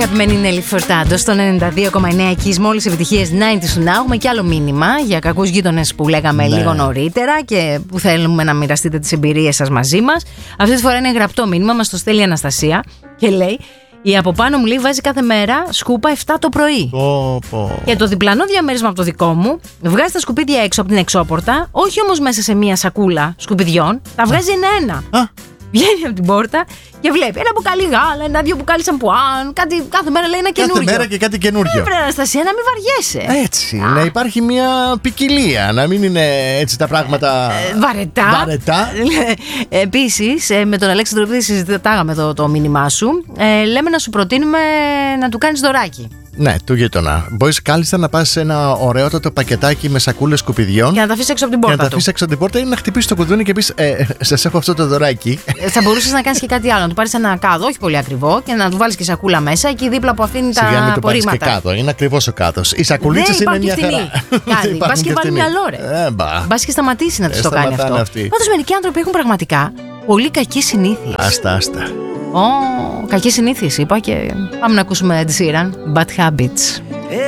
αγαπημένη Νέλη Φορτάντο στο 92,9 εκεί. Μόλις επιτυχίες 90's Now. Έχουμε κι άλλο μήνυμα για κακούς γείτονες που λέγαμε λίγο νωρίτερα και που θέλουμε να μοιραστείτε τις εμπειρίες σας μαζί μας. Αυτή τη φορά είναι γραπτό μήνυμα, μας το στέλνει η Αναστασία και λέει: η από πάνω μου λέει βάζει κάθε μέρα σκούπα 7 το πρωί. Και το διπλανό διαμέρισμα από το δικό μου βγάζει τα σκουπίδια έξω από την εξώπορτα, όχι όμως μέσα σε μία σακούλα σκουπιδιών, τα βγάζει ένα-ένα. Βγαίνει από την πόρτα και βλέπει ένα μπουκάλι γάλα, ένα-δύο μπουκάλι σαμπουάν, κάτι κάθε μέρα λέει ένα καινούριο. Κάθε μέρα και κάτι καινούριο. Πρέπει, Αναστασία, να μην βαριέσαι. Έτσι, να υπάρχει μια ποικιλία, να μην είναι έτσι τα πράγματα βαρετά. Επίσης, με τον Αλέξανδρο Πίδη συζητάγαμε το μήνυμά σου. Λέμε να σου προτείνουμε να του κάνεις δωράκι. Ναι, του γείτονα. Μπορείς κάλλιστα να πας σε ένα ωραιότατο πακετάκι με σακούλες σκουπιδιών. Και να τα αφήσεις έξω από την πόρτα. Και να τα αφήσεις έξω από την πόρτα ή να χτυπήσεις το κουδούνι και πεις: σας έχω αυτό το δωράκι. Θα μπορούσες να κάνεις και κάτι άλλο. Να του πάρεις ένα κάδο, όχι πολύ ακριβό, και να του βάλεις και σακούλα μέσα εκεί δίπλα που αφήνει τα απορρίμματα. Σιγά μην του πάρεις και κάδο. Είναι ακριβώς ο κάδος. Οι σακουλίτσες είναι μια χαρά. Μπας και βάλει μυαλό, ρε. Μπας και σταματήσει να της το κάνει αυτό. Πάντως μερικοί άνθρωποι έχουν πραγματικά πολύ κακές συνήθειες. Άστα. Κακές συνήθειες είπα και πάμε να ακούσουμε Ed Sheeran, Bad Habits.